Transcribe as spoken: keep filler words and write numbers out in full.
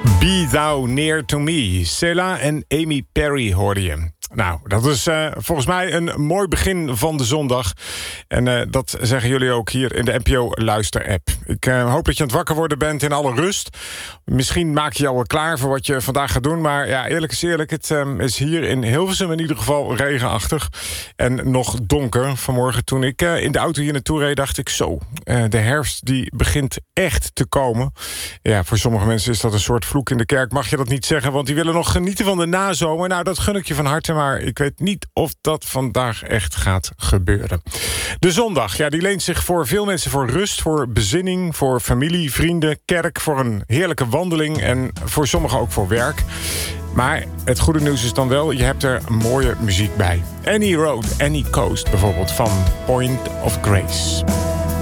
Be Thou Near To Me. Cela en Amy Perry hoorde je. Nou, dat is uh, volgens mij een mooi begin van de zondag. En uh, dat zeggen jullie ook hier in de N P O-luister-app. Ik uh, hoop dat je aan het wakker worden bent in alle rust. Misschien maak je je al wel klaar voor wat je vandaag gaat doen. Maar ja, eerlijk is eerlijk, het um, is hier in Hilversum in ieder geval regenachtig. En nog donker. Vanmorgen toen ik uh, in de auto hier naartoe reed, dacht ik zo. Uh, de herfst die begint echt te komen. Ja, voor sommige mensen is dat een soort vloek in de kerk. Mag je dat niet zeggen, want die willen nog genieten van de nazomer. Nou, dat gun ik je van harte, maar ik weet niet of dat vandaag echt gaat gebeuren. De zondag, ja, die leent zich voor veel mensen voor rust, voor bezinning, voor familie, vrienden, kerk, voor een heerlijke wandeling en voor sommigen ook voor werk. Maar het goede nieuws is dan wel, je hebt er mooie muziek bij. Any Road, Any Coast bijvoorbeeld, van Point of Grace.